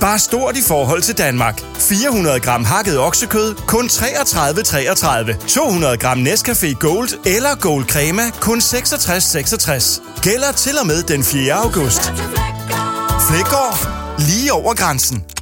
Bare stort i forhold til Danmark. 400 gram hakket oksekød, kun 33,33. 200 gram Nescafé Gold eller Gold Crema, kun 66,66. Gælder til og med den 4. august. Flækgaard. Lige over grænsen.